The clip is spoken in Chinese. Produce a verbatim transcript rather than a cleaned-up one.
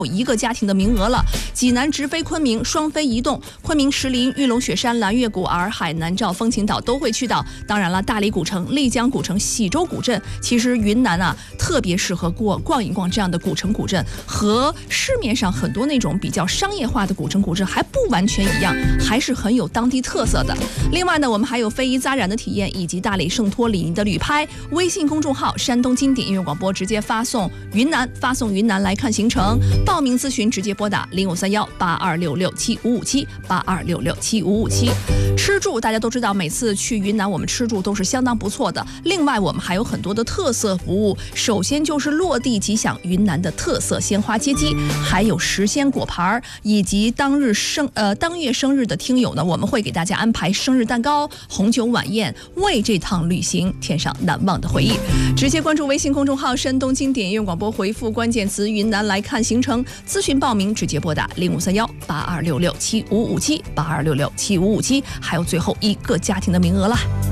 一个家庭的名额了。济南直飞昆明，双飞移动，昆明石林、玉龙雪山、蓝月谷、洱海、南诏、风情岛都会去到。当然了，大理古城、丽江古城、喜洲古镇，其实云南啊特别适合过逛一逛这样的古城古镇，和市面上很多那种比较商业化的古城古镇还不完全一样，还是很有当地特色的。另外呢，我们还有非遗扎染的体验，以及大理圣托里尼的旅拍。微信公众号山东经典音乐广播直接发送云南，发送云南来看行程。报名咨询直接拨打零五三幺八二六六七五五七八二六六七五五七。吃住大家都知道，每次去云南我们吃住都是相当不错的。另外我们还有很多的特色服务，首先就是落地即享云南的特色鲜花接机，还有时鲜果盘，以及当日生呃当月生日的听友呢，我们会给大家安排生日蛋糕、红酒晚宴，为这趟旅行添上难忘的回忆。直接关注微信公众号山东经典音乐广播，回复关键词云南来看行程，咨询报名直接拨打零五三幺八二六六七五五七八二六六七五五七，还有最后一个家庭的名额了。